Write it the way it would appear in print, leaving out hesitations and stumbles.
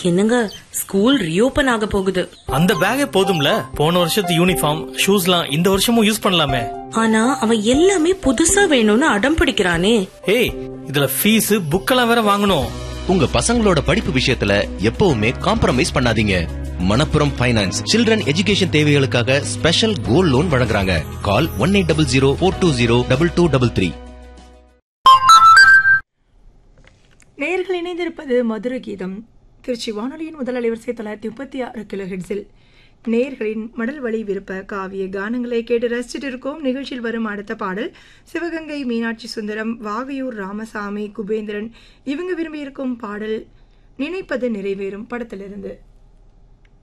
என்னங்க, school reopen ஆக போகுது. அந்த பேக்கே போதும்ல, போன வருஷத்து யூனிஃபார்ம் ஷூஸ்லாம் இந்த வருஷமும் யூஸ் பண்ணலாமே. ஆனா அவன் எல்லாமே புதுசா வேணும்னு அடம் பிடிக்கிறானே. ஏய், இதுல ஃபீஸ் புக்கெல்லாம் வேற வாங்கணும். உங்க பசங்களோட படிப்பு விஷயத்துல எப்பவுமே காம்ப்ரமைஸ் பண்ணாதீங்க. மணப்புரம் ஃபைனான்ஸ் சில்ட்ரன் எஜுகேஷன் தேவைகளுக்காக ஸ்பெஷல் கோல்ட் லோன் வழங்குறாங்க. கால் 1800-420-2233. நேயர்கள் இணைந்திருப்பது மதுரை கீதம். திருச்சி வானொலியின் முதல் அலைவரிசை 936 கிலோஹெர்ட்ஸில் நேயர்களின் மடல் வழி விருப்ப காவிய கானங்களை கேட்டு ரசிச்சுட்டு இருக்கோம். நிகழ்ச்சியில் வரும் அடுத்த பாடல் சிவகங்கை மீனாட்சி சுந்தரம், வாகையூர் ராமசாமி, குபேந்திரன் இவங்க விரும்பியிருக்கும் பாடல் நினைப்பது நிறைவேறும் படத்திலிருந்து.